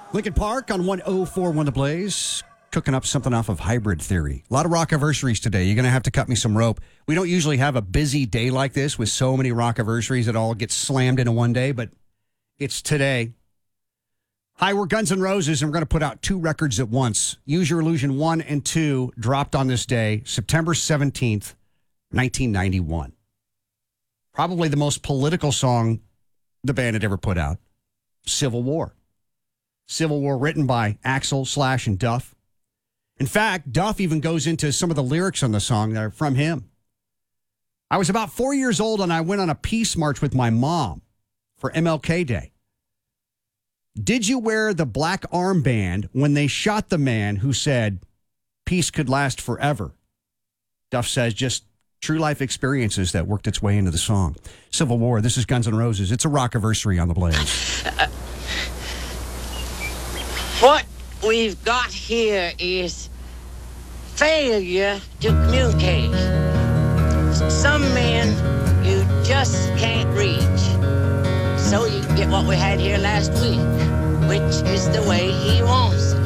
Lincoln Park on 104.1 The Blaze, cooking up something off of Hybrid Theory. A lot of rock-iversaries today. You're going to have to cut me some rope. We don't usually have a busy day like this with so many rock-iversaries that all get slammed into one day, but it's today. Hi, we're Guns N' Roses, and we're going to put out two records at once. Use Your Illusion 1 and 2 dropped on this day, September 17th, 1991. Probably the most political song the band had ever put out, Civil War. Civil War written by Axl, Slash, and Duff. In fact, Duff even goes into some of the lyrics on the song that are from him. I was about 4 years old and I went on a peace march with my mom for MLK Day. Did you wear the black armband when they shot the man who said peace could last forever? Duff says just true life experiences that worked its way into the song. Civil War, this is Guns N' Roses. It's a rock-iversary on the Blaze. What we've got here is failure to communicate. Some men you just can't reach. So you get what we had here last week, which is the way he wants it.